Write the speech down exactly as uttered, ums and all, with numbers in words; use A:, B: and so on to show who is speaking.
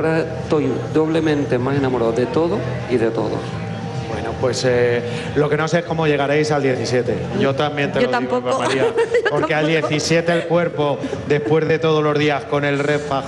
A: ahora estoy doblemente más enamorado de todo y de todos.
B: Bueno, pues eh, lo que no sé es cómo llegaréis al diecisiete. Yo también te
C: Yo
B: lo
C: tampoco.
B: digo, Eva María. Porque al diecisiete el cuerpo, después de todos los días con el refaj